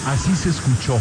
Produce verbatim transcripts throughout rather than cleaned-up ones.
Así se escuchó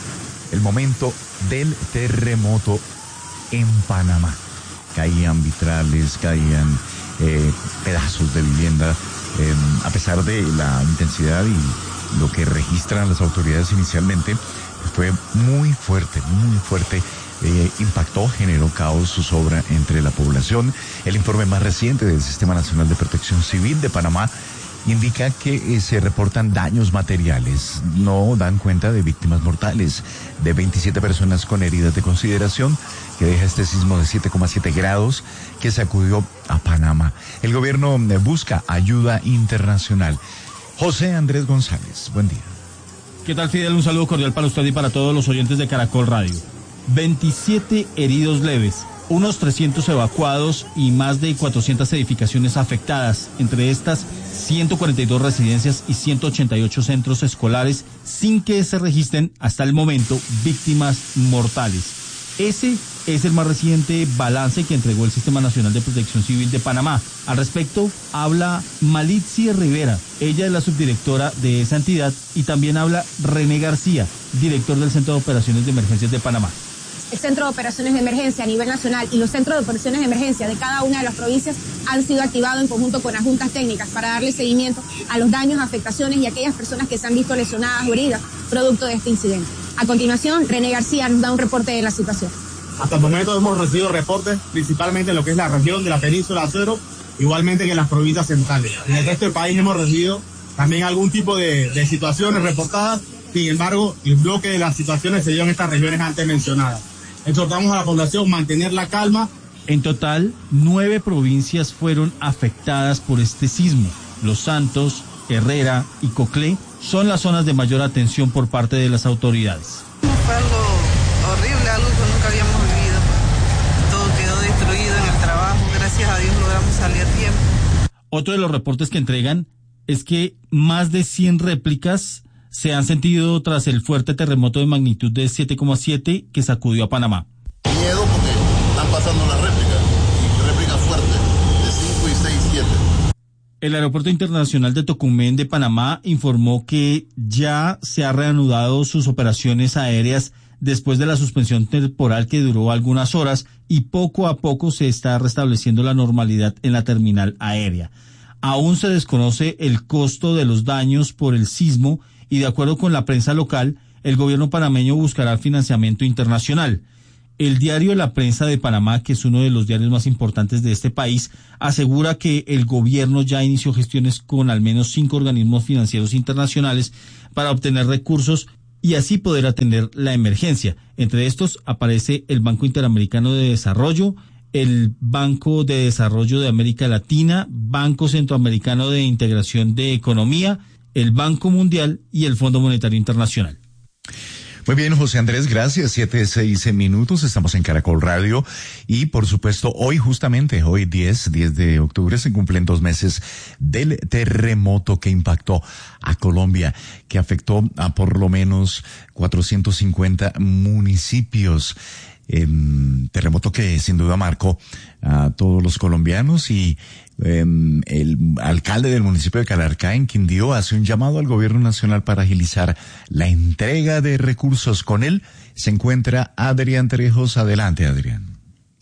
el momento del terremoto en Panamá. Caían vitrales, caían eh, pedazos de vivienda, eh, a pesar de la intensidad y lo que registran las autoridades inicialmente, fue muy fuerte, muy fuerte. Eh, impactó, generó caos, zozobra entre la población. El informe más reciente del Sistema Nacional de Protección Civil de Panamá indica que eh, se reportan daños materiales, no dan cuenta de víctimas mortales, de veintisiete personas con heridas de consideración, que deja este sismo de siete coma siete grados que sacudió a Panamá. El gobierno eh, busca ayuda internacional. José Andrés González, buen día. ¿Qué tal, Fidel? Un saludo cordial para usted y para todos los oyentes de Caracol Radio. veintisiete heridos leves, unos trescientos evacuados y más de cuatrocientas edificaciones afectadas, entre estas ciento cuarenta y dos residencias y ciento ochenta y ocho centros escolares, sin que se registren hasta el momento víctimas mortales. Ese es el más reciente balance que entregó el Sistema Nacional de Protección Civil de Panamá. Al respecto, habla Malitzi Rivera, ella es la subdirectora de esa entidad, y también habla René García, director del Centro de Operaciones de Emergencias de Panamá. El Centro de Operaciones de Emergencia a nivel nacional y los centros de operaciones de emergencia de cada una de las provincias han sido activados en conjunto con las juntas técnicas para darle seguimiento a los daños, afectaciones y a aquellas personas que se han visto lesionadas o heridas producto de este incidente. A continuación, René García nos da un reporte de la situación. Hasta el momento hemos recibido reportes principalmente en lo que es la región de la península Acero, igualmente que en las provincias centrales. En el resto del país hemos recibido también algún tipo de, de situaciones reportadas, sin embargo, el bloque de las situaciones se dio en estas regiones antes mencionadas. Exhortamos a la población a mantener la calma. En total, nueve provincias fueron afectadas por este sismo. Los Santos, Herrera y Coclé son las zonas de mayor atención por parte de las autoridades. Fue algo horrible, algo que nunca habíamos vivido. Todo quedó destruido en el trabajo. Gracias a Dios logramos salir a tiempo. Otro de los reportes que entregan es que más de cien réplicas se han sentido tras el fuerte terremoto de magnitud de siete coma siete que sacudió a Panamá. Miedo porque están pasando las réplicas, y réplicas fuertes, de cinco y seis, siete. El Aeropuerto Internacional de Tocumen de Panamá informó que ya se ha reanudado sus operaciones aéreas después de la suspensión temporal que duró algunas horas, y poco a poco se está restableciendo la normalidad en la terminal aérea. Aún se desconoce el costo de los daños por el sismo, y de acuerdo con la prensa local, el gobierno panameño buscará financiamiento internacional. El diario La Prensa de Panamá, que es uno de los diarios más importantes de este país, asegura que el gobierno ya inició gestiones con al menos cinco organismos financieros internacionales para obtener recursos y así poder atender la emergencia. Entre estos aparece el Banco Interamericano de Desarrollo, el Banco de Desarrollo de América Latina, Banco Centroamericano de Integración de Economía, el Banco Mundial y el Fondo Monetario Internacional. Muy bien, José Andrés, gracias. Siete, seis minutos, estamos en Caracol Radio y por supuesto hoy justamente, hoy diez de octubre se cumplen dos meses del terremoto que impactó a Colombia, que afectó a por lo menos cuatrocientos cincuenta municipios. Eh, terremoto que sin duda marcó a todos los colombianos y eh, el alcalde del municipio de Calarcá, en Quindío, hace un llamado al gobierno nacional para agilizar la entrega de recursos. Con él se encuentra Adrián Trejos. Adelante, Adrián.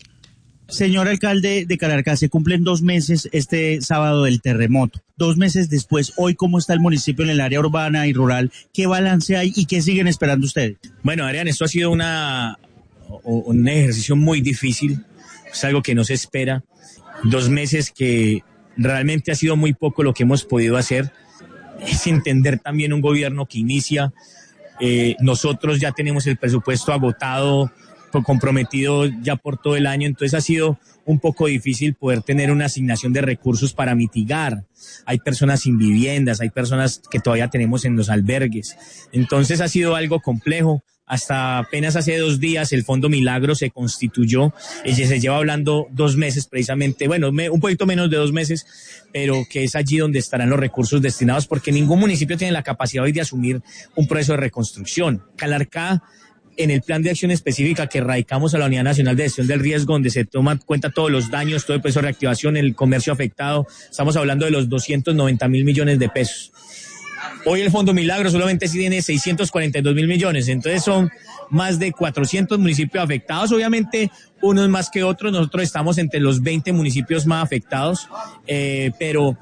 Señor alcalde de Calarcá, se cumplen dos meses este sábado del terremoto. Dos meses después, hoy, ¿cómo está el municipio en el área urbana y rural? ¿Qué balance hay y qué siguen esperando ustedes? Bueno, Adrián, esto ha sido una... un ejercicio muy difícil, es algo que no se espera, dos meses que realmente ha sido muy poco lo que hemos podido hacer, es entender también un gobierno que inicia, eh, nosotros ya tenemos el presupuesto agotado, comprometido ya por todo el año, entonces ha sido un poco difícil poder tener una asignación de recursos para mitigar. Hay personas sin viviendas, hay personas que todavía tenemos en los albergues, entonces ha sido algo complejo. Hasta apenas hace dos días el Fondo Milagro se constituyó, y se lleva hablando dos meses precisamente, bueno, me, un poquito menos de dos meses, pero que es allí donde estarán los recursos destinados, porque ningún municipio tiene la capacidad hoy de asumir un proceso de reconstrucción. Calarcá, en el plan de acción específica que radicamos a la Unidad Nacional de Gestión del Riesgo, donde se toman en cuenta todos los daños, todo el proceso de reactivación, el comercio afectado, estamos hablando de los doscientos noventa mil millones de pesos. Hoy el Fondo Milagro solamente tiene seiscientos cuarenta y dos mil millones, entonces son más de cuatrocientos municipios afectados, obviamente unos más que otros, nosotros estamos entre los veinte municipios más afectados, eh, pero...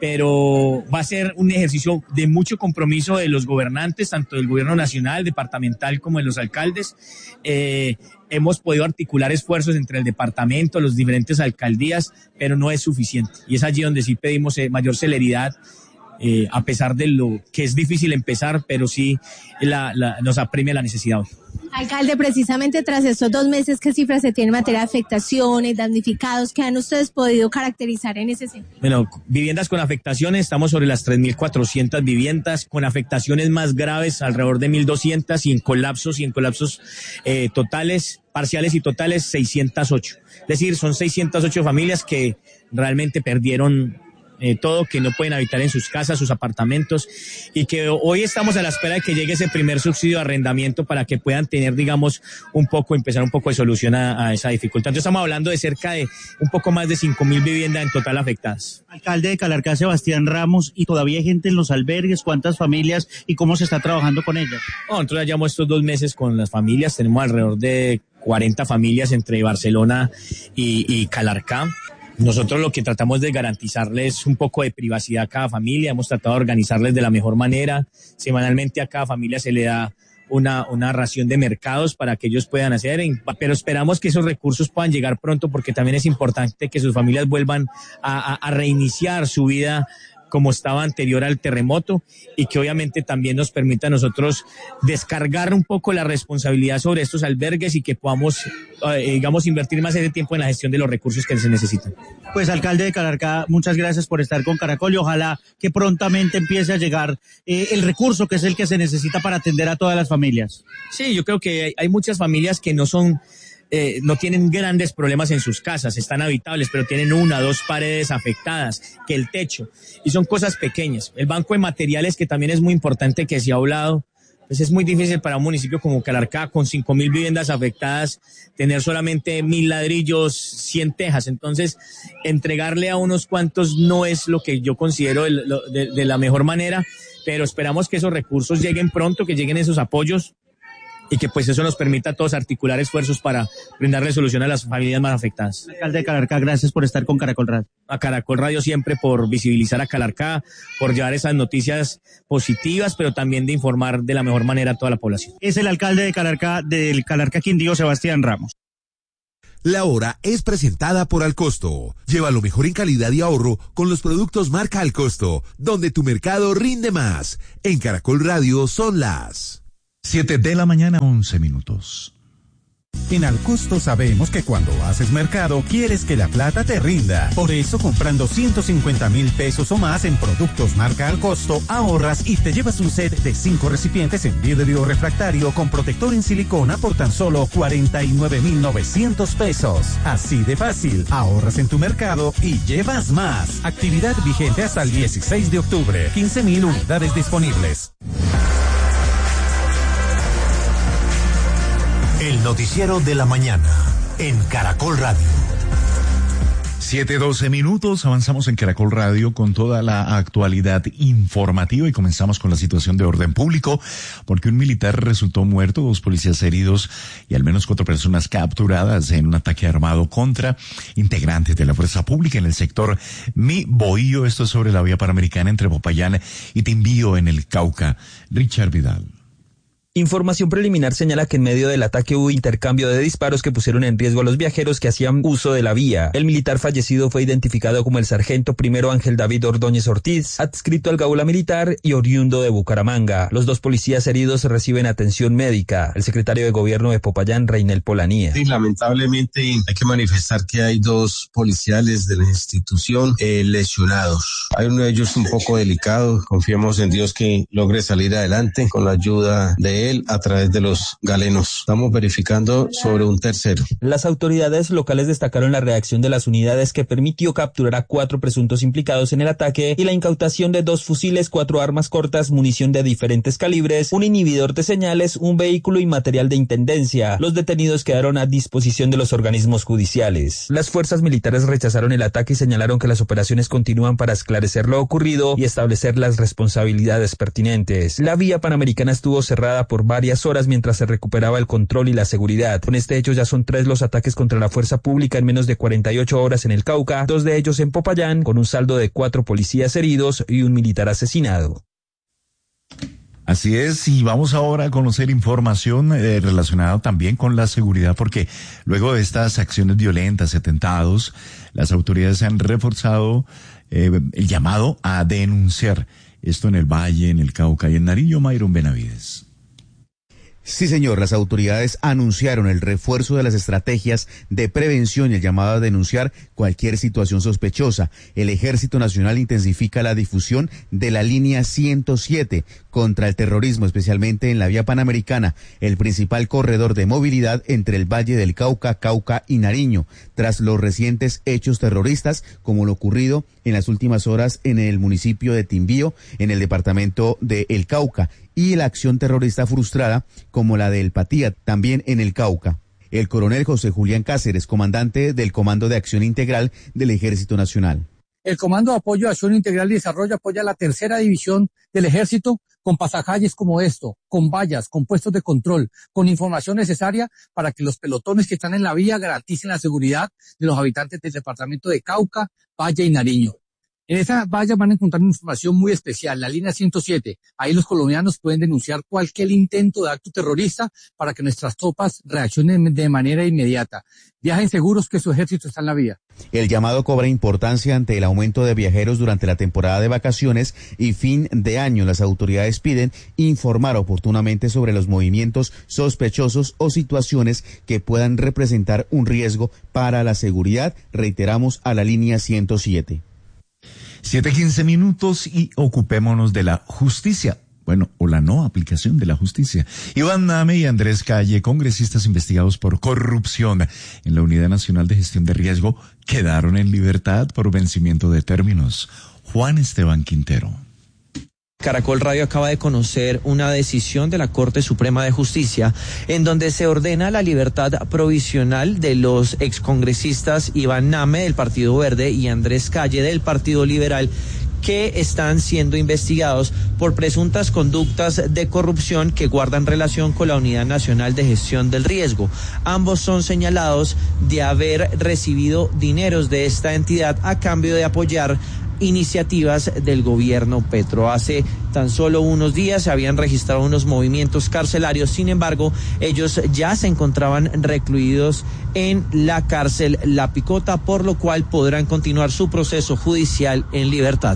pero va a ser un ejercicio de mucho compromiso de los gobernantes, tanto del gobierno nacional, departamental, como de los alcaldes. Eh, hemos podido articular esfuerzos entre el departamento, las diferentes alcaldías, pero no es suficiente. Y es allí donde sí pedimos eh, mayor celeridad, eh, a pesar de lo que es difícil empezar, pero sí la, la, nos apremia la necesidad hoy. Alcalde, precisamente tras estos dos meses, ¿qué cifras se tienen en materia de afectaciones, damnificados? ¿Qué han ustedes podido caracterizar en ese sentido? Bueno, viviendas con afectaciones, estamos sobre las tres mil cuatrocientas viviendas, con afectaciones más graves, alrededor de mil doscientas, y en colapsos, y en colapsos eh, totales, parciales y totales, seiscientas ocho. Es decir, son seiscientas ocho familias que realmente perdieron Eh, todo, que no pueden habitar en sus casas, sus apartamentos, y que hoy estamos a la espera de que llegue ese primer subsidio de arrendamiento para que puedan tener, digamos, un poco, empezar un poco de solución a, a esa dificultad. Entonces estamos hablando de cerca de un poco más de cinco mil viviendas en total afectadas. Alcalde de Calarcá, Sebastián Ramos, ¿y todavía hay gente en los albergues? ¿Cuántas familias y cómo se está trabajando con ellas? Oh, nosotros ya llevamos estos dos meses con las familias, tenemos alrededor de cuarenta familias entre Barcelona y, y Calarcá. Nosotros lo que tratamos de garantizarles un poco de privacidad a cada familia, hemos tratado de organizarles de la mejor manera. Semanalmente a cada familia se le da una, una ración de mercados para que ellos puedan hacer, pero esperamos que esos recursos puedan llegar pronto, porque también es importante que sus familias vuelvan a, a, a reiniciar su vida como estaba anterior al terremoto, y que obviamente también nos permita a nosotros descargar un poco la responsabilidad sobre estos albergues y que podamos, eh, digamos, invertir más ese tiempo en la gestión de los recursos que se necesitan. Pues, alcalde de Calarcá, muchas gracias por estar con Caracol y ojalá que prontamente empiece a llegar eh, el recurso que es el que se necesita para atender a todas las familias. Sí, yo creo que hay, hay muchas familias que no son... Eh, no tienen grandes problemas en sus casas, están habitables, pero tienen una, dos paredes afectadas, que el techo, y son cosas pequeñas. El banco de materiales, que también es muy importante, que se ha hablado, pues es muy difícil para un municipio como Calarcá, con cinco mil viviendas afectadas, tener solamente mil ladrillos, cien tejas. Entonces, entregarle a unos cuantos no es lo que yo considero de, de, de la mejor manera, pero esperamos que esos recursos lleguen pronto, que lleguen esos apoyos, y que pues eso nos permita a todos articular esfuerzos para brindarle solución a las familias más afectadas. Alcalde de Calarcá, gracias por estar con Caracol Radio. A Caracol Radio siempre por visibilizar a Calarcá, por llevar esas noticias positivas, pero también de informar de la mejor manera a toda la población. Es el alcalde de Calarcá, del Calarcá Quindío, Sebastián Ramos. La hora es presentada por Alcosto. Lleva lo mejor en calidad y ahorro con los productos marca Alcosto, donde tu mercado rinde más. En Caracol Radio son las Siete de la mañana, once minutos. En Alcosto sabemos que cuando haces mercado quieres que la plata te rinda. Por eso, comprando ciento cincuenta mil pesos o más en productos marca Alcosto, ahorras y te llevas un set de cinco recipientes en vidrio refractario con protector en silicona por tan solo cuarenta y nueve mil novecientos pesos. Así de fácil, ahorras en tu mercado y llevas más. Actividad vigente hasta el dieciséis de octubre. quince mil unidades disponibles. El noticiero de la mañana en Caracol Radio. Siete, doce minutos, avanzamos en Caracol Radio con toda la actualidad informativa y comenzamos con la situación de orden público, porque un militar resultó muerto, dos policías heridos y al menos cuatro personas capturadas en un ataque armado contra integrantes de la fuerza pública en el sector Mi Bohío. Esto es sobre la vía panamericana entre Popayán y Timbío en el Cauca. Richard Vidal. Información preliminar señala que en medio del ataque hubo intercambio de disparos que pusieron en riesgo a los viajeros que hacían uso de la vía. El militar fallecido fue identificado como el sargento primero Ángel David Ordóñez Ortiz, adscrito al Gaula Militar y oriundo de Bucaramanga. Los dos policías heridos reciben atención médica. El secretario de Gobierno de Popayán, Reinel Polanía. Sí, lamentablemente hay que manifestar que hay dos policiales de la institución eh, lesionados. Hay uno de ellos un poco delicado. Confiemos en Dios que logre salir adelante con la ayuda de él a través de los galenos. Estamos verificando sobre un tercero. Las autoridades locales destacaron la reacción de las unidades que permitió capturar a cuatro presuntos implicados en el ataque y la incautación de dos fusiles, cuatro armas cortas, munición de diferentes calibres, un inhibidor de señales, un vehículo y material de intendencia. Los detenidos quedaron a disposición de los organismos judiciales. Las fuerzas militares rechazaron el ataque y señalaron que las operaciones continúan para esclarecer lo ocurrido y establecer las responsabilidades pertinentes. La vía panamericana estuvo cerrada por varias horas mientras se recuperaba el control y la seguridad. Con este hecho ya son tres los ataques contra la fuerza pública en menos de cuarenta y ocho horas en el Cauca, dos de ellos en Popayán, con un saldo de cuatro policías heridos y un militar asesinado. Así es, y vamos ahora a conocer información eh, relacionada también con la seguridad, porque luego de estas acciones violentas, atentados, las autoridades han reforzado eh, el llamado a denunciar esto en el Valle, en el Cauca y en Nariño. Mayron Benavides. Sí, señor, las autoridades anunciaron el refuerzo de las estrategias de prevención y el llamado a denunciar cualquier situación sospechosa. El Ejército Nacional intensifica la difusión de la línea ciento siete contra el terrorismo, especialmente en la vía panamericana, el principal corredor de movilidad entre el Valle del Cauca, Cauca y Nariño, tras los recientes hechos terroristas, como lo ocurrido en las últimas horas en el municipio de Timbío, en el departamento de El Cauca, y la acción terrorista frustrada como la de El Patía, también en el Cauca. El coronel José Julián Cáceres, comandante del Comando de Acción Integral del Ejército Nacional. El Comando de Apoyo a Acción Integral y Desarrollo apoya la tercera división del Ejército con pasacalles como esto, con vallas, con puestos de control, con información necesaria para que los pelotones que están en la vía garanticen la seguridad de los habitantes del departamento de Cauca, Valle y Nariño. En esa valla van a encontrar información muy especial, la línea ciento siete. Ahí los colombianos pueden denunciar cualquier intento de acto terrorista para que nuestras tropas reaccionen de manera inmediata. Viajen seguros que su ejército está en la vía. El llamado cobra importancia ante el aumento de viajeros durante la temporada de vacaciones y fin de año. Las autoridades piden informar oportunamente sobre los movimientos sospechosos o situaciones que puedan representar un riesgo para la seguridad. Reiteramos a la línea ciento siete. Siete quince minutos y ocupémonos de la justicia. Bueno, o la no aplicación de la justicia. Iván Name y Andrés Calle, congresistas investigados por corrupción en la Unidad Nacional de Gestión de Riesgo, quedaron en libertad por vencimiento de términos. Juan Esteban Quintero. Caracol Radio acaba de conocer una decisión de la Corte Suprema de Justicia en donde se ordena la libertad provisional de los excongresistas Iván Name del Partido Verde y Andrés Calle del Partido Liberal, que están siendo investigados por presuntas conductas de corrupción que guardan relación con la Unidad Nacional de Gestión del Riesgo. Ambos son señalados de haber recibido dineros de esta entidad a cambio de apoyar iniciativas del gobierno Petro. Hace tan solo unos días se habían registrado unos movimientos carcelarios, sin embargo, ellos ya se encontraban recluidos en la cárcel La Picota, por lo cual podrán continuar su proceso judicial en libertad.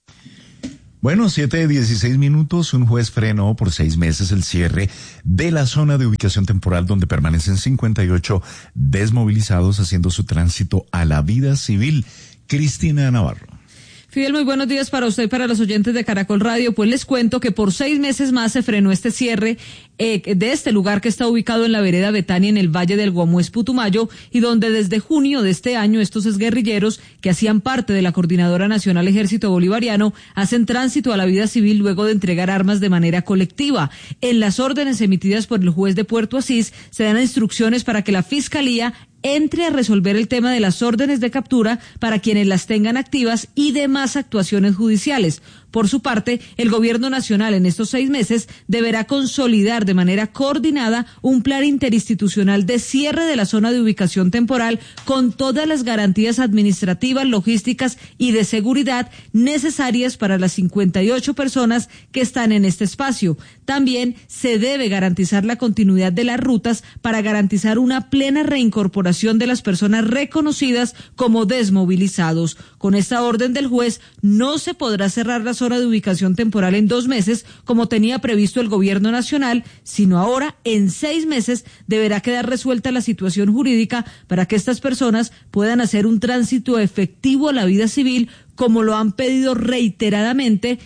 Bueno, siete dieciséis minutos, un juez frenó por seis meses el cierre de la zona de ubicación temporal donde permanecen cincuenta y ocho desmovilizados haciendo su tránsito a la vida civil. Cristina Navarro. Fidel, muy buenos días para usted y para los oyentes de Caracol Radio. Pues les cuento que por seis meses más se frenó este cierre eh, de este lugar que está ubicado en la vereda Betania, en el Valle del Guamués, Putumayo, y donde desde junio de este año estos exguerrilleros que hacían parte de la Coordinadora Nacional Ejército Bolivariano hacen tránsito a la vida civil luego de entregar armas de manera colectiva. En las órdenes emitidas por el juez de Puerto Asís se dan instrucciones para que la Fiscalía entre a resolver el tema de las órdenes de captura para quienes las tengan activas y demás actuaciones judiciales. Por su parte, el Gobierno Nacional en estos seis meses deberá consolidar de manera coordinada un plan interinstitucional de cierre de la zona de ubicación temporal con todas las garantías administrativas, logísticas y de seguridad necesarias para las cincuenta y ocho personas que están en este espacio. También se debe garantizar la continuidad de las rutas para garantizar una plena reincorporación de las personas reconocidas como desmovilizados. Con esta orden del juez no se podrá cerrar la zona de ubicación temporal en dos meses, como tenía previsto el Gobierno Nacional, sino ahora en seis meses deberá quedar resuelta la situación jurídica para que estas personas puedan hacer un tránsito efectivo a la vida civil, como lo han pedido reiteradamente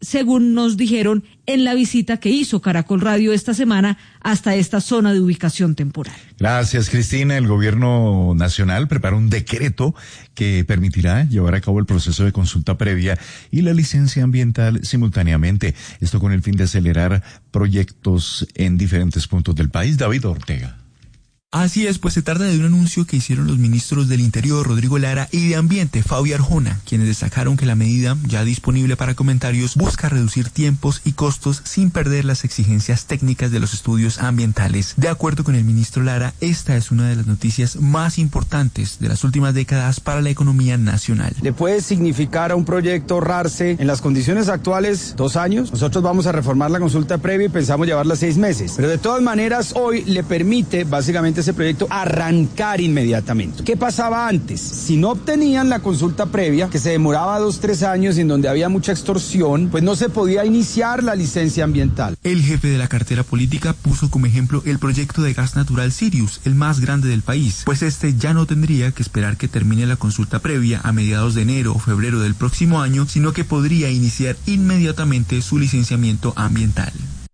según nos dijeron en la visita que hizo Caracol Radio esta semana hasta esta zona de ubicación temporal. Gracias, Cristina. El gobierno nacional prepara un decreto que permitirá llevar a cabo el proceso de consulta previa y la licencia ambiental simultáneamente. Esto con el fin de acelerar proyectos en diferentes puntos del país. David Ortega. Así es, pues se trata de un anuncio que hicieron los ministros del Interior, Rodrigo Lara, y de Ambiente, Fabio Arjona, quienes destacaron que la medida, ya disponible para comentarios, busca reducir tiempos y costos sin perder las exigencias técnicas de los estudios ambientales. De acuerdo con el ministro Lara, esta es una de las noticias más importantes de las últimas décadas para la economía nacional. Le puede significar a un proyecto ahorrarse en las condiciones actuales dos años. Nosotros vamos a reformar la consulta previa y pensamos llevarla seis meses. Pero de todas maneras, hoy le permite básicamente ese proyecto arrancar inmediatamente. ¿Qué pasaba antes? Si no obtenían la consulta previa, que se demoraba dos, tres años y en donde había mucha extorsión, pues no se podía iniciar la licencia ambiental. El jefe de la cartera política puso como ejemplo el proyecto de gas natural Sirius, el más grande del país, pues este ya no tendría que esperar que termine la consulta previa a mediados de enero o febrero del próximo año, sino que podría iniciar inmediatamente su licenciamiento ambiental.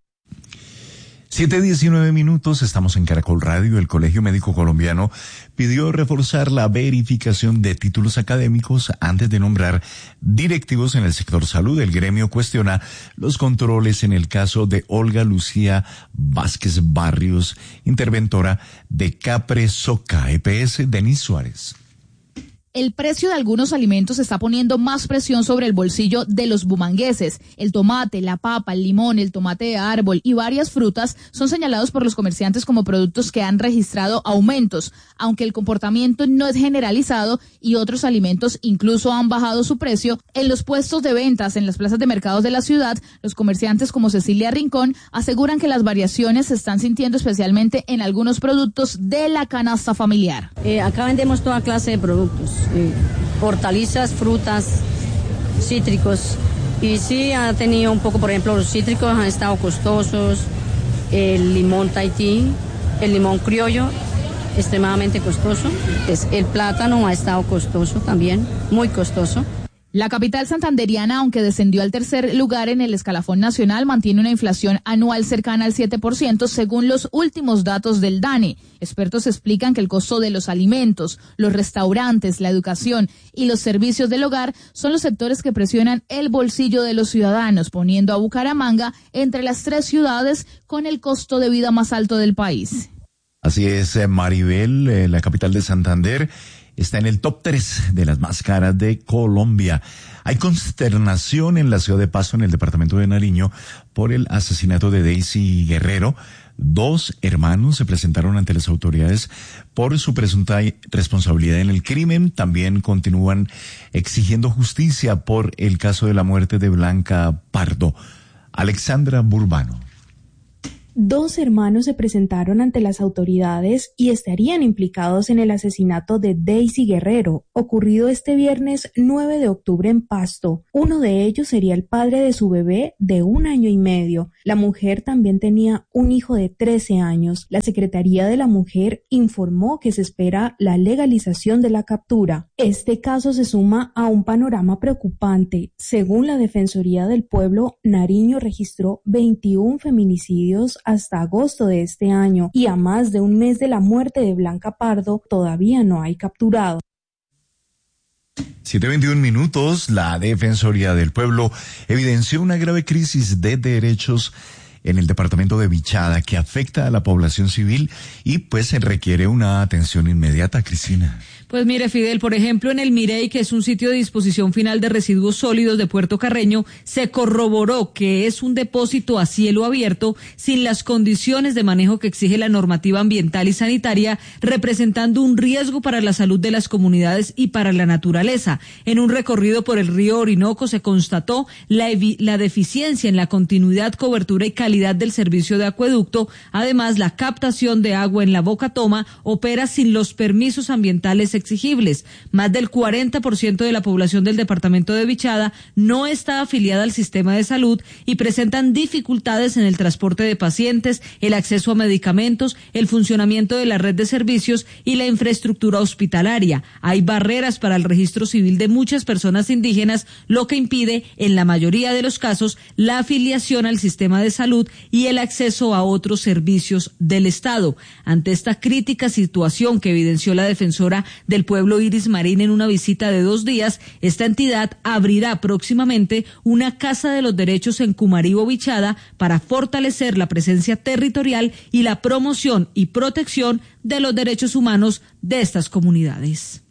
siete diecinueve minutos, estamos en Caracol Radio. El Colegio Médico Colombiano pidió reforzar la verificación de títulos académicos antes de nombrar directivos en el sector salud. El gremio cuestiona los controles en el caso de Olga Lucía Vázquez Barrios, interventora de Capre Soca E P S. Denis Suárez. El precio de algunos alimentos está poniendo más presión sobre el bolsillo de los bumangueses. El tomate, la papa, el limón, el tomate de árbol y varias frutas son señalados por los comerciantes como productos que han registrado aumentos, aunque el comportamiento no es generalizado y otros alimentos incluso han bajado su precio. En los puestos de ventas, en las plazas de mercados de la ciudad, los comerciantes como Cecilia Rincón aseguran que las variaciones se están sintiendo especialmente en algunos productos de la canasta familiar. Eh, acá vendemos toda clase de productos. Eh, hortalizas, frutas, cítricos, y sí ha tenido un poco, por ejemplo, los cítricos han estado costosos, el limón Tahití, el limón criollo, extremadamente costoso, es, el plátano ha estado costoso también, muy costoso. La capital santanderiana, aunque descendió al tercer lugar en el escalafón nacional, mantiene una inflación anual cercana al siete por ciento según los últimos datos del DANE. Expertos explican que el costo de los alimentos, los restaurantes, la educación y los servicios del hogar son los sectores que presionan el bolsillo de los ciudadanos, poniendo a Bucaramanga entre las tres ciudades con el costo de vida más alto del país. Así es, Maribel, eh, la capital de Santander está en el top tres de las más caras de Colombia. Hay consternación en la ciudad de Pasto, en el departamento de Nariño, por el asesinato de Daisy Guerrero. Dos hermanos se presentaron ante las autoridades por su presunta responsabilidad en el crimen. También continúan exigiendo justicia por el caso de la muerte de Blanca Pardo. Alexandra Burbano. Dos hermanos se presentaron ante las autoridades y estarían implicados en el asesinato de Daisy Guerrero, ocurrido este viernes nueve de octubre en Pasto. Uno de ellos sería el padre de su bebé de un año y medio. La mujer también tenía un hijo de trece años. La Secretaría de la Mujer informó que se espera la legalización de la captura. Este caso se suma a un panorama preocupante. Según la Defensoría del Pueblo, Nariño registró veintiún feminicidios hasta agosto de este año y a más de un mes de la muerte de Blanca Pardo todavía no hay capturado. siete veintiún minutos, la Defensoría del Pueblo evidenció una grave crisis de derechos en el departamento de Vichada que afecta a la población civil y pues se requiere una atención inmediata, Cristina. Pues mire, Fidel, por ejemplo, en el Mirey, que es un sitio de disposición final de residuos sólidos de Puerto Carreño, se corroboró que es un depósito a cielo abierto sin las condiciones de manejo que exige la normativa ambiental y sanitaria, representando un riesgo para la salud de las comunidades y para la naturaleza. En un recorrido por el río Orinoco se constató la, la deficiencia en la continuidad, cobertura y calidad del servicio de acueducto. Además, la captación de agua en la boca toma opera sin los permisos ambientales exigibles. Más del cuarenta por ciento de la población del departamento de Vichada no está afiliada al sistema de salud y presentan dificultades en el transporte de pacientes, el acceso a medicamentos, el funcionamiento de la red de servicios y la infraestructura hospitalaria. Hay barreras para el registro civil de muchas personas indígenas, lo que impide, en la mayoría de los casos, la afiliación al sistema de salud y el acceso a otros servicios del Estado. Ante esta crítica situación que evidenció la defensora del pueblo Iris Marín en una visita de dos días, esta entidad abrirá próximamente una Casa de los Derechos en Cumaribo, Vichada, para fortalecer la presencia territorial y la promoción y protección de los derechos humanos de estas comunidades.